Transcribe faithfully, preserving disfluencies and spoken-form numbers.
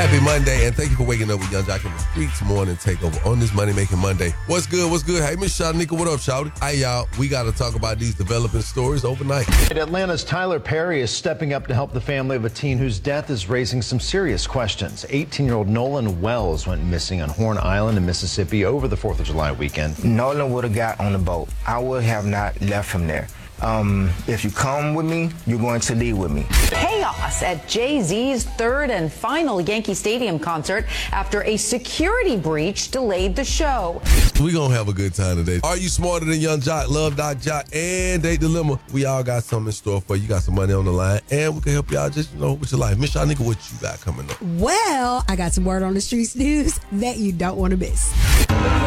Happy Monday, and thank you for waking up with Young Jock in the Streets Morning Takeover on this Money Making Monday. What's good? What's good? Hey, Miss Shawnika, what up, Shawty? Hey, y'all, we got to talk about these developing stories overnight. Atlanta's Tyler Perry is stepping up to help the family of a teen whose death is raising some serious questions. eighteen-year-old Nolan Wells went missing on Horn Island in Mississippi over the fourth of July weekend. Nolan would have got on the boat. I would have not left him there. Um, if you come with me, you're going to leave with me. Chaos at Jay-Z's third and final Yankee Stadium concert after a security breach delayed the show. We gonna have a good time today. Are you smarter than Young Jock, Love Doc Jock, and Date Dilemma? We all got something in store for you. You got some money on the line, and we can help y'all just, you know, with your life. Miss Shawnika, what you got coming up? Well, I got some word on the streets news that you don't want to miss.